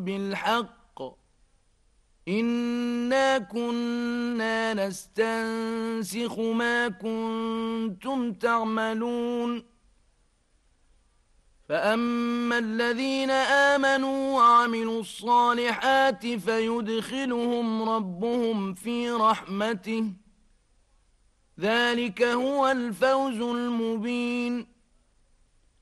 بالحق إنا كنا نستنسخ ما كنتم تعملون فأما الذين آمنوا وعملوا الصالحات فيدخلهم ربهم في رحمته ذلك هو الفوز المبين